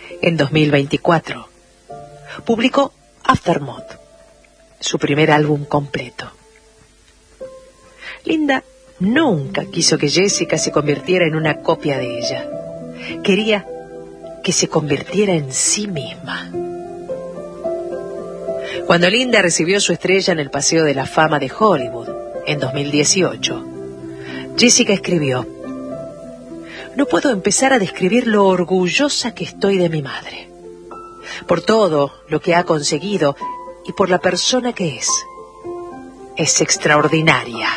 En 2024, publicó Aftermath, su primer álbum completo. Linda nunca quiso que Jessica se convirtiera en una copia de ella. Quería que se convirtiera en sí misma. Cuando Linda recibió su estrella en el Paseo de la Fama de Hollywood en 2018, Jessica escribió: "No puedo empezar a describir lo orgullosa que estoy de mi madre, por todo lo que ha conseguido y por la persona que es. Es extraordinaria".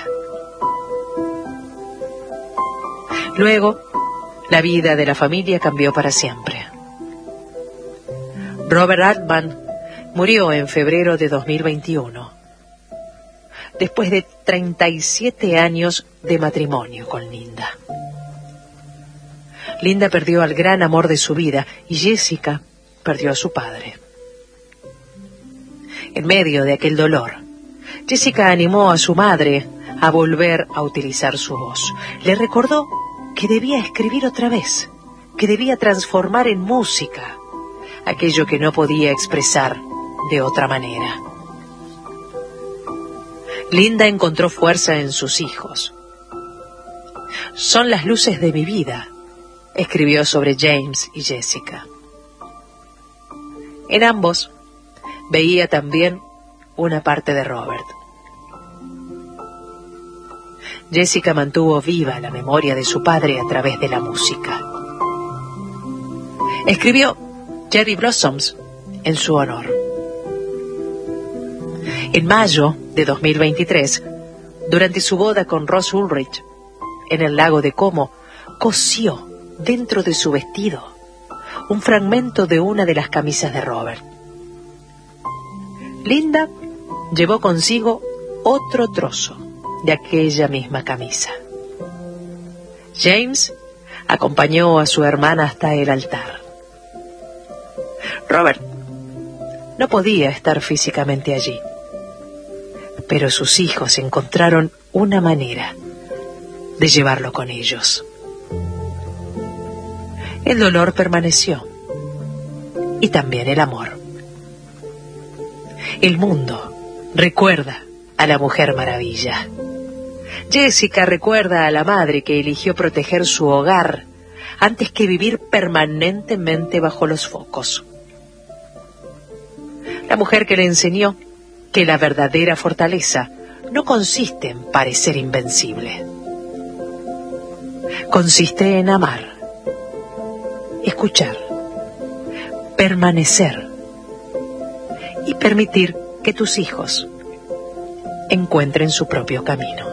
Luego, la vida de la familia cambió para siempre. Robert Altman murió en febrero de 2021, después de 37 años de matrimonio con Linda. Linda perdió al gran amor de su vida y Jessica perdió a su padre. En medio de aquel dolor, Jessica animó a su madre a volver a utilizar su voz. Le recordó que debía escribir otra vez, que debía transformar en música aquello que no podía expresar de otra manera. Linda encontró fuerza en sus hijos. "Son las luces de mi vida", escribió sobre James y Jessica. En ambos veía también una parte de Robert. Jessica mantuvo viva la memoria de su padre a través de la música. Escribió Cherry Blossoms en su honor. En mayo de 2023, durante su boda con Ross Ulrich, en el lago de Como, cosió dentro de su vestido un fragmento de una de las camisas de Robert. Linda llevó consigo otro trozo de aquella misma camisa. James acompañó a su hermana hasta el altar. Robert no podía estar físicamente allí, pero sus hijos encontraron una manera de llevarlo con ellos. El dolor permaneció, y también el amor. El mundo recuerda a la Mujer Maravilla. Jessica recuerda a la madre que eligió proteger su hogar antes que vivir permanentemente bajo los focos. La mujer que le enseñó que la verdadera fortaleza no consiste en parecer invencible. Consiste en amar, escuchar, permanecer y permitir que tus hijos encuentren su propio camino.